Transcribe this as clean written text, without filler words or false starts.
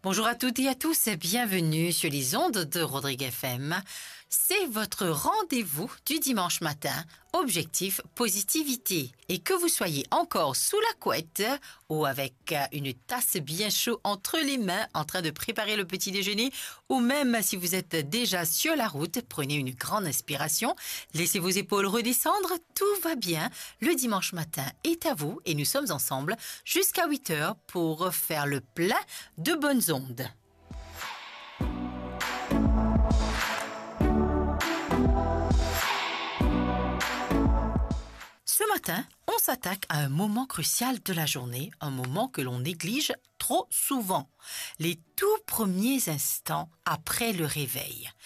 Bonjour à toutes et à tous et bienvenue sur les ondes de Rodrigue FM. C'est votre rendez-vous du dimanche matin, objectif positivité. Et que vous soyez encore sous la couette ou avec une tasse bien chaude entre les mains en train de préparer le petit déjeuner ou même si vous êtes déjà sur la route, prenez une grande inspiration, laissez vos épaules redescendre, tout va bien. Le dimanche matin est à vous et nous sommes ensemble jusqu'à 8 heures pour faire le plein de bonnes ondes. Ce matin, on s'attaque à un moment crucial de la journée, un moment que l'on néglige trop souvent. Les tout premiers instants après le réveil.